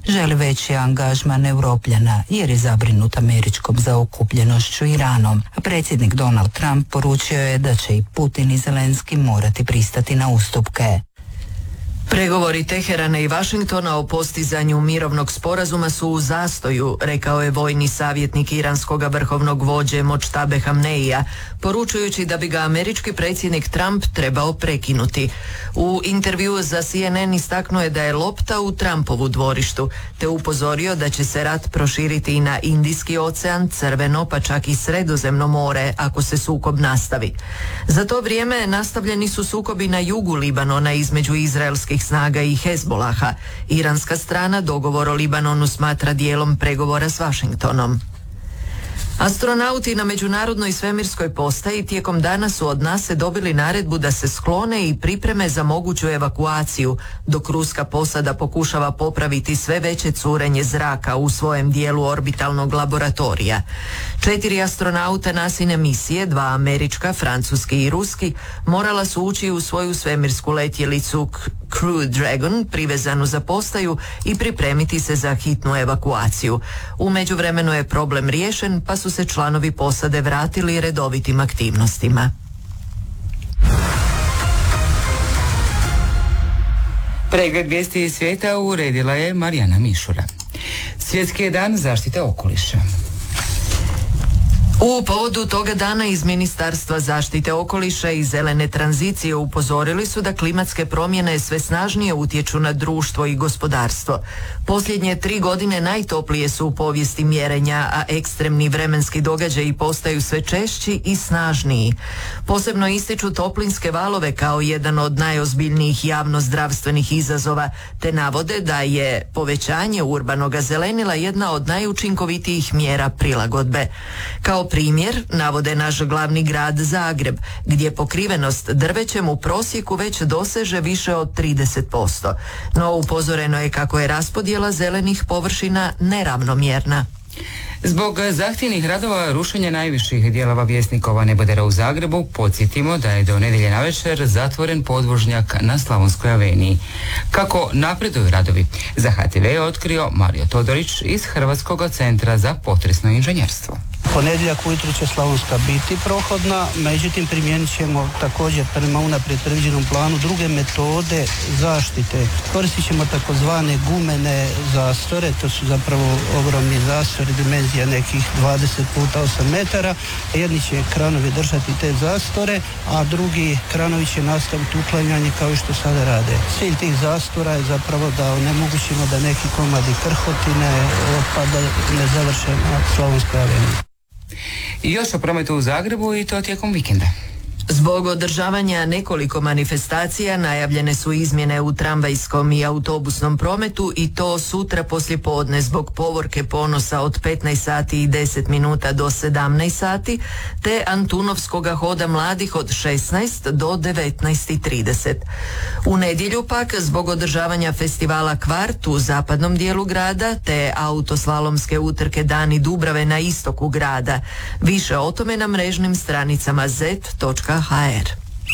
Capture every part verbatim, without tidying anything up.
želi veći angažman Europljana jer je zabrinut američkom zaokupljenošću Iranom. A predsjednik Donald Trump poručio je da će i Putin i Zelenski morati pristati na ustupke. Pregovori Teherana i Vašingtona o postizanju mirovnog sporazuma su u zastoju, rekao je vojni savjetnik iranskog vrhovnog vođe Močtabe Hamneija, poručujući da bi ga američki predsjednik Trump trebao prekinuti. U intervjuu za C N N istaknuo je da je lopta u Trumpovu dvorištu, te upozorio da će se rat proširiti i na Indijski ocean, Crveno pa čak i Sredozemno more ako se sukob nastavi. Za to vrijeme nastavljeni su sukobi na jugu Libanona između izraelskih snaga i Hezbolaha. Iranska strana dogovor o Libanonu smatra dijelom pregovora s Vašingtonom. Astronauti na Međunarodnoj svemirskoj postaji tijekom dana su od nase dobili naredbu da se sklone i pripreme za moguću evakuaciju, dok ruska posada pokušava popraviti sve veće curenje zraka u svojem dijelu orbitalnog laboratorija. Četiri astronauta nasine misije, dva američka, francuski i ruski, morala su ući u svoju svemirsku letjelicu Crew Dragon, privezanu za postaju, i pripremiti se za hitnu evakuaciju. U međuvremenu je problem riješen, pa su se članovi posade vratili redovitim aktivnostima. Pregled vijesti svijeta uredila je Marijana Mišura. Svjetski je dan zaštite okoliša. U povodu toga dana iz Ministarstva zaštite okoliša i zelene tranzicije upozorili su da klimatske promjene sve snažnije utječu na društvo i gospodarstvo. Posljednje tri godine najtoplije su u povijesti mjerenja, a ekstremni vremenski događaji postaju sve češći i snažniji. Posebno ističu toplinske valove kao jedan od najozbiljnijih javnozdravstvenih izazova, te navode da je povećanje urbanog zelenila jedna od najučinkovitijih mjera prilagodbe. Kao primjer navode naš glavni grad Zagreb, gdje pokrivenost drvećem u prosjeku već doseže više od trideset posto. No upozoreno je kako je raspodjela zelenih površina neravnomjerna. Zbog zahtjevnih radova rušenja najviših dijelova Vjesnikova nebodera u Zagrebu, podsjetimo da je do nedjelje navečer zatvoren podvožnjak na Slavonskoj aveniji. Kako napreduju radovi, za H T V je otkrio Mario Todorić iz Hrvatskog centra za potresno inženjerstvo. Ponedjeljak ujutro će Slavonska biti prohodna, međutim primijenit ćemo također prema unaprijed predviđenom planu druge metode zaštite. Koristit ćemo takozvane gumene zastore, to su zapravo ogromni zastori, dimenzija nekih dvadeset puta osam metara. Jedni će kranovi držati te zastore, a drugi kranovi će nastaviti uklanjanje kao i što sada rade. Cilj tih zastora je zapravo da onemogućimo da neki komadi krhotine otpada ne završe na Slavonskoj aveniji. I još o prometu u Zagrebu i to tijekom vikenda. Zbog održavanja nekoliko manifestacija najavljene su izmjene u tramvajskom i autobusnom prometu i to sutra poslijepodne zbog povorke Ponosa od petnaest sati i deset minuta do sedamnaest sati te Antunovskoga hoda mladih od šesnaest do devetnaest i trideset. U nedjelju pak zbog održavanja festivala Kvart u zapadnom dijelu grada te autoslalomske utrke Dani Dubrave na istoku grada. Više o tome na mrežnim stranicama zet točka ha er.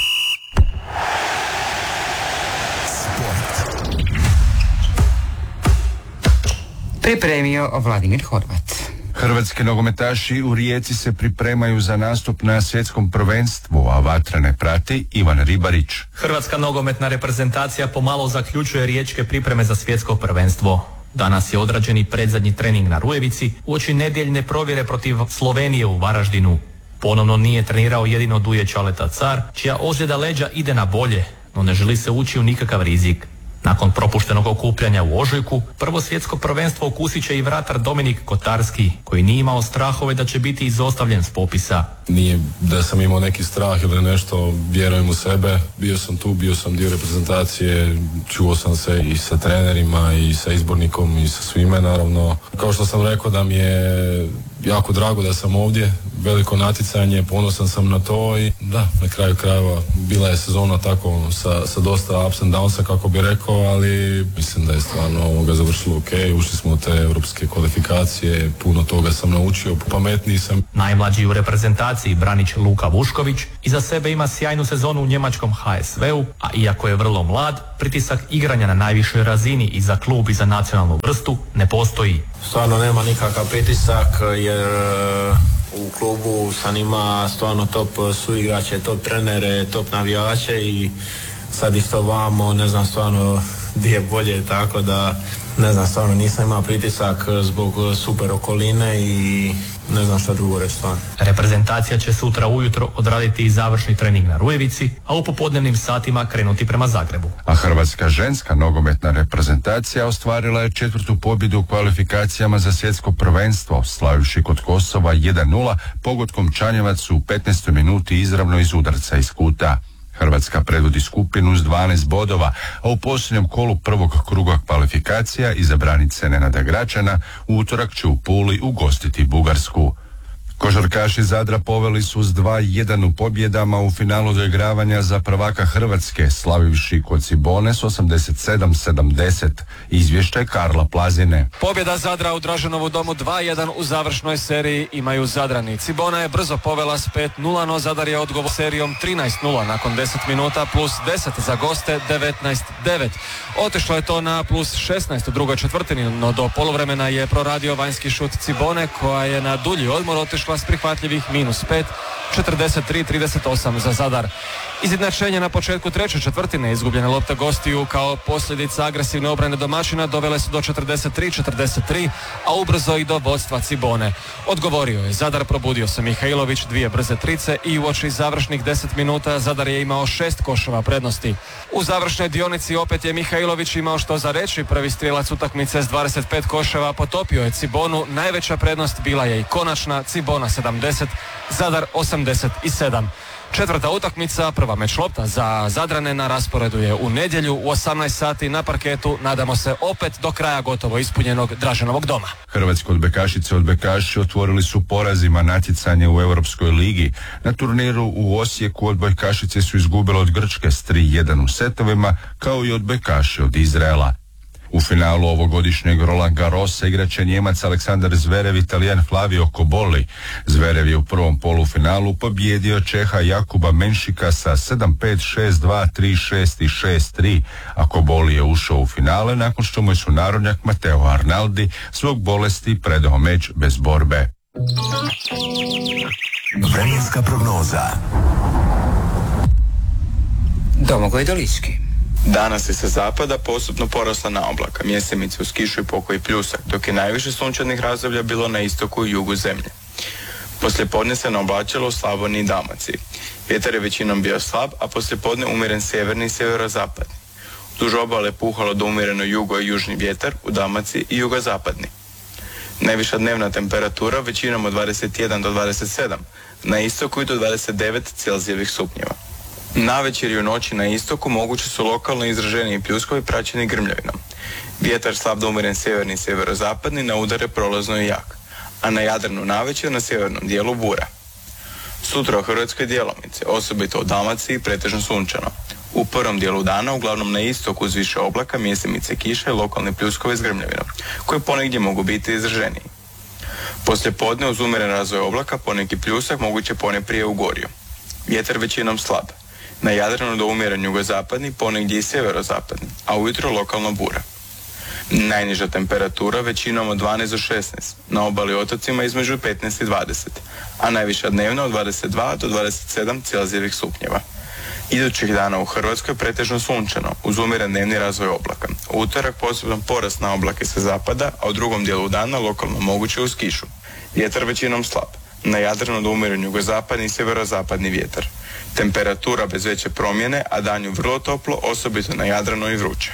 Pripremio Vladimir Horvat. Hrvatski nogometaši u Rijeci se pripremaju za nastup na svjetskom prvenstvu, a vatra ne prati Ivan Ribarić. Hrvatska nogometna reprezentacija pomalo zaključuje riječke pripreme za svjetsko prvenstvo. Danas je odrađeni predzadnji trening na Rujevici uoči nedjeljne provjere protiv Slovenije u Varaždinu. Ponovno nije trenirao jedino Duje Čaleta Car, čija ozljeda leđa ide na bolje, no ne želi se ući u nikakav rizik. Nakon propuštenog okupljanja u ožujku, prvo svjetsko prvenstvo okusit će i vratar Dominik Kotarski, koji nije imao strahove da će biti izostavljen s popisa. Nije da sam imao neki strah ili nešto, vjerujem u sebe. Bio sam tu, bio sam dio reprezentacije, čuo sam se i sa trenerima i sa izbornikom i sa svime, naravno. Kao što sam rekao da mi je jako drago da sam ovdje, veliko natjecanje, ponosan sam na to i da, na kraju krajeva bila je sezona tako sa, sa dosta ups and downsa, kako bi rekao, ali mislim da je stvarno ovoga završilo ok, ušli smo u te europske kvalifikacije, puno toga sam naučio, pametniji sam. Najmlađi u reprezentaciji Branić Luka Vušković iza sebe ima sjajnu sezonu u njemačkom H S V-u, a iako je vrlo mlad, pritisak igranja na najvišoj razini i za klub i za nacionalnu vrstu ne postoji. Stvarno nema nikakav pritisak jer u klubu sam ima stvarno top suigrače, top trenere, top navijače i sad isto vamo, ne znam stvarno gdje je bolje, tako da ne znam, stvarno nisam imao pritisak zbog super okoline i ne znam šta drugo reći stvarno. Reprezentacija će sutra ujutro odraditi i završni trening na Rujevici, a u popodnevnim satima krenuti prema Zagrebu. A hrvatska ženska nogometna reprezentacija ostvarila je četvrtu pobjedu u kvalifikacijama za svjetsko prvenstvo, slavivši kod Kosova jedan nula pogodkom Čanjevac u petnaestoj minuti izravno iz udarca iz kuta. Hrvatska predvodi skupinu s dvanaest bodova, a u posljednjem kolu prvog kruga kvalifikacija izabranice Nenada Gračana u utorak će u Puli ugostiti Bugarsku. Košarkaši Zadra poveli su s dva jedan u pobjedama u finalu doigravanja za prvaka Hrvatske, slavivši kod Cibone s osamdeset sedam sedamdeset. Izvještaj Karla Plazine. Pobjeda Zadra u Draženovu domu dva jedan u završnoj seriji imaju Zadrani. Cibona je brzo povela s pet nula, no Zadar je odgovor serijom trinaest nula nakon deset minuta plus deset za goste, devetnaest devet. Otišlo je to na plus šesnaest u drugoj četvrtini, no do poluvremena je proradio vanjski šut Cibone, koja je na dulji odmor otišla s prihvatljivih minus pet, četrdeset tri trideset osam za Zadar. Izjednačenje na početku treće četvrtine, izgubljene lopte gostiju kao posljedica agresivne obrane domaćina dovele su do četrdeset tri četrdeset tri, a ubrzo i do vodstva Cibone. Odgovorio je Zadar, probudio se Mihajlović, dvije brze trice i uoči završnih deset minuta Zadar je imao šest koševa prednosti. U završnoj dionici opet je Mihajlović imao što za reći, prvi strijelac utakmice s dvadeset pet koševa potopio je Cibonu, najveća prednost bila je i konačna, Cibona sedamdeset, Zadar osamdeset sedam. Četvrta utakmica, prva meč lopta za Zadrane na rasporedu je u nedjelju u osamnaest sati na parketu, nadamo se opet do kraja gotovo ispunjenog Draženovog doma. Hrvatske odbojkašice odbojkaši otvorili su porazima natjecanje u Europskoj ligi. Na turniru u Osijeku odbojkašice su izgubile od Grčke s tri jedan u setovima, kao i odbojkaši od Izraela. U finalu ovogodišnjeg Roland Garrosa igraće Njemac Aleksandar Zverev i Talijan Flavio Cobolli. Zverev je u prvom polufinalu pobjedio Čeha Jakuba Menšika sa sedam pet, šest dva, tri šest i šest tri, a Cobolli je ušao u finale nakon što mu je sunarodnjak Matteo Arnaldi zbog bolesti predao meč bez borbe. Vremenska prognoza. Domagoj Dolički. Danas je sa zapada postupno porasla na oblaka, mjesemice uz kišu i pokoji pljusak, dok je najviše sunčanih razdoblja bilo na istoku i jugu zemlje. Poslijepodne se naoblačilo u Slavoniji i Dalmaciji. Vjetar je većinom bio slab, a poslijepodne umjeren sjeverni i sjeverozapadni. Duž obale puhalo do umjereno jugo i južni vjetar, u Dalmaciji i jugozapadni. Najviša dnevna temperatura većinom od dvadeset jedan do dvadeset sedam, na istoku i do dvadeset devet Celzijevih stupnjeva. Navečer i u noći na istoku mogući su lokalno izraženiji pljuskovi praćeni grmljavinom. Vjetar slab do umjeren sjeverni i sjeverozapadni, na udare prolazno i jak, a na Jadranu navečer na sjevernom dijelu bura. Sutra u Hrvatskoj djelomice, osobito u Dalmaciji pretežno sunčano. U prvom dijelu dana, uglavnom na istoku uz više oblaka, mjesemice kiše i lokalni pljuskovi s grmljavinom, koji ponegdje mogu biti izraženiji. Poslije podne uz umjeren razvoj oblaka, poneki pljusak moguće ponajprije u Gorju. Vjetar većinom slab. Na Jadranu do umjeren jugozapadni, ponegdje i sjeverozapadni, a ujutro lokalno bura. Najniža temperatura većinom od dvanaest do šesnaest, na obali otocima između petnaest i dvadeset, a najviša dnevna od dvadeset dva do dvadeset sedam Celzijevih stupnjeva. Idućih dana u Hrvatskoj pretežno sunčano, uz umjeren dnevni razvoj oblaka. U utorak poseban porast na oblake sa zapada, a u drugom dijelu dana lokalno moguće uz kišu. Vjetar većinom slab. Na Jadranu do umjeren jugozapadni i sjeverozapadni vjetar. Temperatura bez veće promjene, a danju vrlo toplo, osobito na Jadranu i vruće.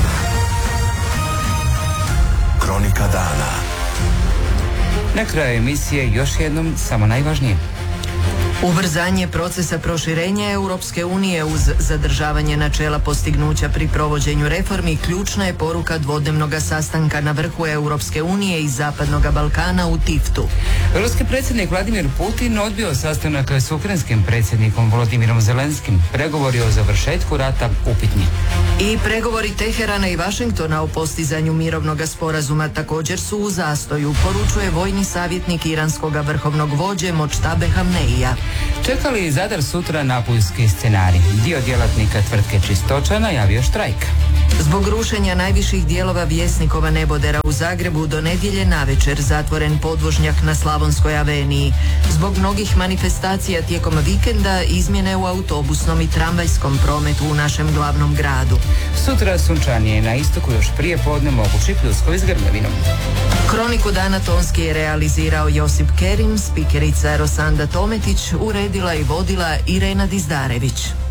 Kronika dana. Na kraju emisije još jednom samo najvažnije. Ubrzanje procesa proširenja Europske unije uz zadržavanje načela postignuća pri provođenju reformi ključna je poruka dvodnevnog sastanka na vrhu Europske unije i Zapadnog Balkana u Tiftu. Ruski predsjednik Vladimir Putin odbio sastanak s ukrajinskim predsjednikom Volodimirom Zelenskim. Pregovori o završetku rata upitni. I pregovori Teherana i Vašingtona o postizanju mirovnog sporazuma također su u zastoju, poručuje vojni savjetnik iranskog vrhovnog vođe Močtabe Hamneija. Čeka li Zadar sutra napuljski scenarij? Dio djelatnika tvrtke Čistoća najavio štrajk. Zbog rušenja najviših dijelova Vjesnikova nebodera u Zagrebu do nedjelje navečer zatvoren podvožnjak na Slavonskoj aveniji. Zbog mnogih manifestacija tijekom vikenda izmjene u autobusnom i tramvajskom prometu u našem glavnom gradu. Sutra sunčanije, na istoku još prije podne mogući pljuskovi s grmljavinom. Kroniku dana tonski je realizirao Josip Kerim, spikerica Rosanda Tometić, uredila i vodila Irena Dizdarević.